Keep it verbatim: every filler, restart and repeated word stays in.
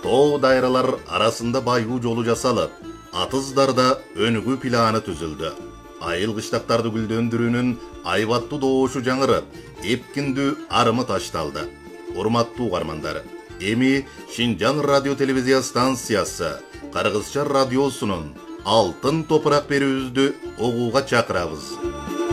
тоо дайралар арасында байгуу жолу жасалып, атыздарда өнүгүү планы түзүлдү. Айыл кыштактарды гүлдөндүрүүнүн айбаттуу добушу жаңырып, эпкиндүү арымы ташталды. Урматтуу угармандар, эми Шинжаң радио телевизия станциясы Кыргызча радиосунун алтын топурак берүүбүздү угууга чакырабыз.